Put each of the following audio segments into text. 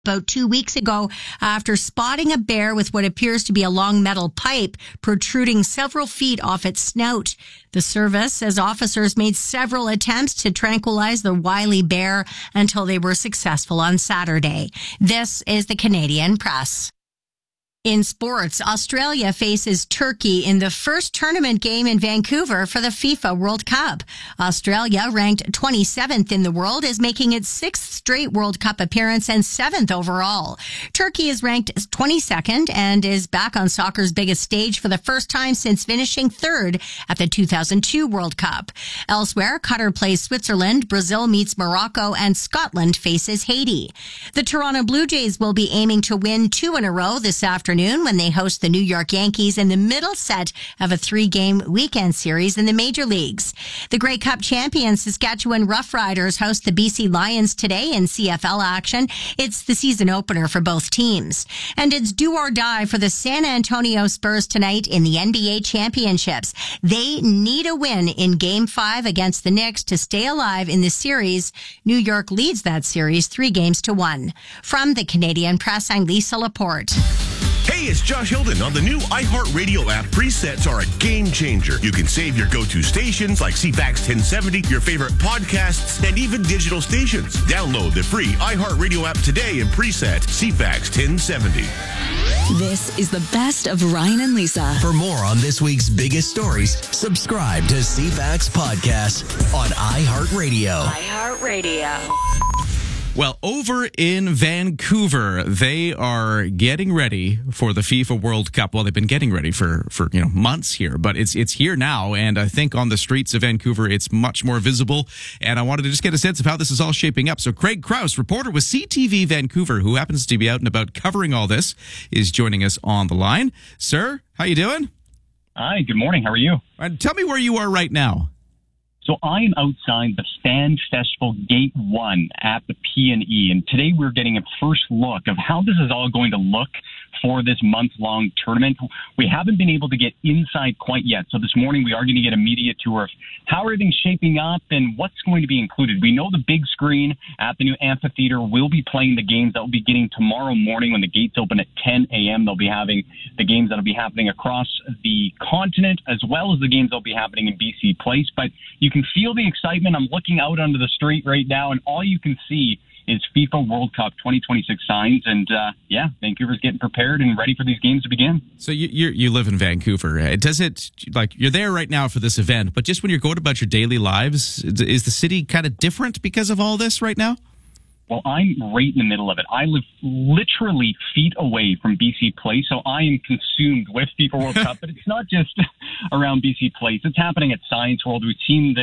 about 2 weeks ago after spotting a bear with what appears to be a long metal pipe protruding several feet off its snout. The service says officers made several attempts to tranquilize the wily bear until they were successful on Saturday. This is the Canadian Press. In sports, Australia faces Turkey in the first tournament game in Vancouver for the FIFA World Cup. Australia, ranked 27th in the world, is making its 6th straight World Cup appearance and 7th overall. Turkey is ranked 22nd and is back on soccer's biggest stage for the first time since finishing 3rd at the 2002 World Cup. Elsewhere, Qatar plays Switzerland, Brazil meets Morocco, and Scotland faces Haiti. The Toronto Blue Jays will be aiming to win 2 in a row this afternoon when they host the New York Yankees in the middle set of a 3-game weekend series in the major leagues. The Grey Cup champion Saskatchewan Roughriders host the BC Lions today in CFL action. It's the season opener for both teams. And it's do or die for the San Antonio Spurs tonight in the NBA championships. They need a win in Game 5 against the Knicks to stay alive in the series. New York leads that series 3-1. From the Canadian Press, I'm Lisa Laporte. Hey, it's Josh Hilden. On the new iHeartRadio app, presets are a game changer. You can save your go-to stations like CFAX 1070, your favorite podcasts, and even digital stations. Download the free iHeartRadio app today and preset CFAX 1070. This is the best of Ryan and Lisa. For more on this week's biggest stories, subscribe to CFAX Podcast on iHeartRadio. iHeartRadio. Well, over in Vancouver, they are getting ready for the FIFA World Cup. Well, they've been getting ready for months here, but it's here now, and I think on the streets of Vancouver, it's much more visible, and I wanted to just get a sense of how this is all shaping up. So Craig Krause, reporter with CTV Vancouver, who happens to be out and about covering all this, is joining us on the line. Sir, how you doing? Hi, good morning. How are you? Tell me where you are right now. So I'm outside the Fan Festival Gate 1 at the P&E, and today we're getting a first look of how this is all going to look for this month-long tournament. We haven't been able to get inside quite yet, so this morning we are going to get a media tour of how everything's shaping up and what's going to be included. We know the big screen at the new amphitheater will be playing the games that will be getting tomorrow morning when the gates open at 10 a.m. They'll be having the games that will be happening across the continent as well as the games that will be happening in BC Place, but you can feel the excitement. I'm looking out onto the street right now, and all you can see is FIFA World Cup 2026 signs. And, Vancouver's getting prepared and ready for these games to begin. So you live in Vancouver. Does it, you're there right now for this event, but just when you're going about your daily lives, is the city kind of different because of all this right now? Well, I'm right in the middle of it. I live literally feet away from BC Place, so I am consumed with FIFA World Cup. But it's not just around BC Place; it's happening at Science World. We've seen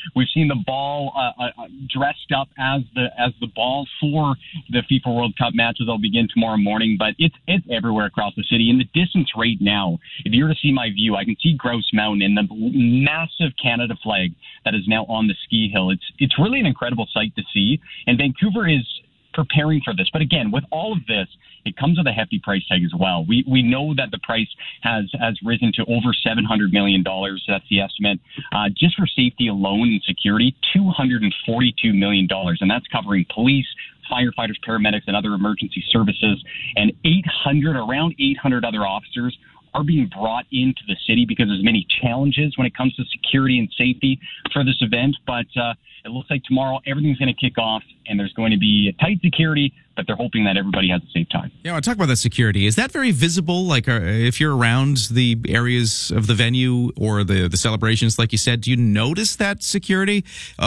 the ball dressed up as the ball for the FIFA World Cup matches that'll begin tomorrow morning. But it's everywhere across the city. In the distance right now, if you were to see my view, I can see Grouse Mountain and the massive Canada flag that is now on the ski hill. It's really an incredible sight to see, and Vancouver is preparing for this. But again, with all of this, it comes with a hefty price tag as well. We know that the price has risen to over $700 million. That's the estimate. Just for safety alone and security, $242 million. And that's covering police, firefighters, paramedics, and other emergency services. And around 800 other officers are being brought into the city because there's many challenges when it comes to security and safety for this event. But it looks like tomorrow everything's going to kick off and there's going to be tight security, but they're hoping that everybody has a safe time. Yeah, I talk about that security. Is that very visible? Like if you're around the areas of the venue or the celebrations, like you said, do you notice that security?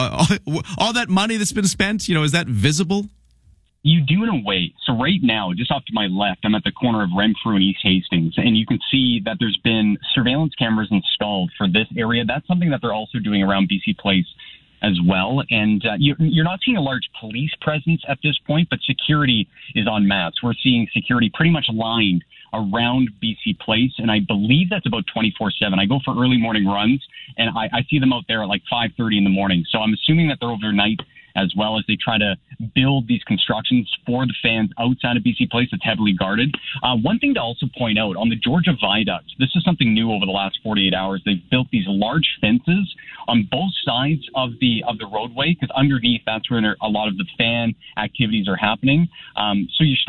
All that money that's been spent, is that visible? You do in a way. So right now, just off to my left, I'm at the corner of Renfrew and East Hastings, and you can see that there's been surveillance cameras installed for this area. That's something that they're also doing around BC Place as well. And you're not seeing a large police presence at this point, but security is en masse. We're seeing security pretty much lined around BC Place, and I believe that's about 24/7. I go for early morning runs, and I see them out there at like 5:30 in the morning. So I'm assuming that they're overnight as well as they try to build these constructions for the fans outside of BC Place that's heavily guarded. One thing to also point out, on the Georgia Viaduct, this is something new over the last 48 hours. They've built these large fences on both sides of the roadway, because underneath, that's where a lot of the fan activities are happening. So you